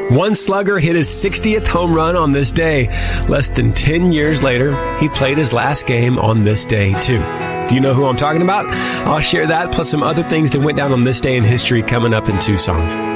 One slugger hit his 60th home run on this day. Less than 10 years later, he played his last game on this day, too. Do you know who I'm talking about? I'll share that, plus some other things that went down on this day in history coming up in Tucson.